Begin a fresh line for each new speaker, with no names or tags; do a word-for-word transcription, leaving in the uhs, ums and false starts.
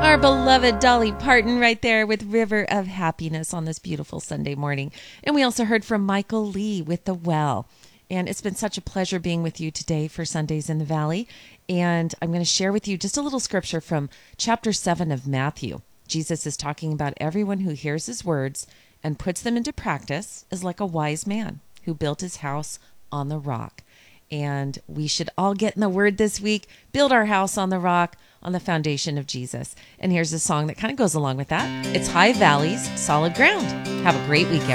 Our beloved Dolly Parton right there with River of Happiness on this beautiful Sunday morning. And we also heard from Michael Lee with The Well. And it's been such a pleasure being with you today for Sundays in the Valley. And I'm going to share with you just a little scripture from chapter seven of Matthew. Jesus is talking about everyone who hears his words and puts them into practice is like a wise man who built his house on the rock. And we should all get in the word this week, build our house on the rock, on the foundation of Jesus. And here's a song that kind of goes along with that. It's High Valleys, Solid Ground. Have a great weekend.